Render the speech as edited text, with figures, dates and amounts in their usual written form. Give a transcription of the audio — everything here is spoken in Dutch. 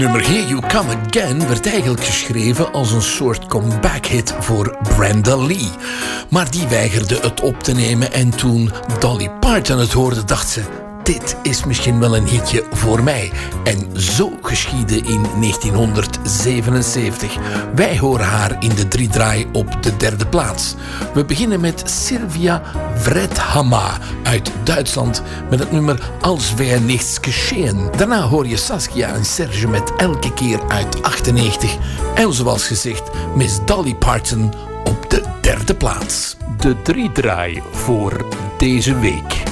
Nummer Here You Come Again werd eigenlijk geschreven als een soort comeback-hit voor Brenda Lee. Maar die weigerde het op te nemen en toen Dolly Parton het hoorde, dacht ze: dit is misschien wel een hitje voor mij. En zo geschiedde in 1977. Wij horen haar in de 3-draai op de 3e plaats. We beginnen met Sylvia Vrethammer uit Duitsland met het nummer Als wäre nichts geschehen. Daarna hoor je Saskia en Serge met Elke keer uit 98. En zoals gezegd, Miss Dolly Parton op de 3e plaats. De 3-draai voor deze week.